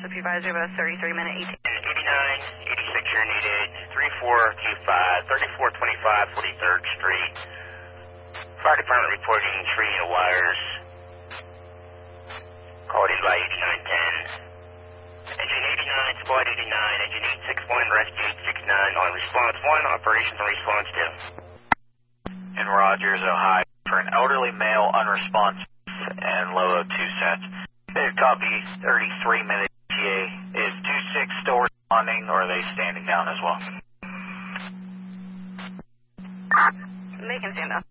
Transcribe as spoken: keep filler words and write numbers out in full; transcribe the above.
Supervisor of a thirty-three minute E T A. eighty-nine, eighty-six, you're needed. three four two five, thirty-four twenty-five, forty-third Street. Fire Department reporting tree and wires. Called in by eighty-nine ten. Engine eighty-nine, squad eighty-nine, engine eight six one, rescue eight six nine on response one, operations on response two. In Rogers, Ohio, for an elderly male unresponsive and low O two sets. Copy thirty-three minute E T A. Is two six still responding, or are they standing down as well? They can stand up.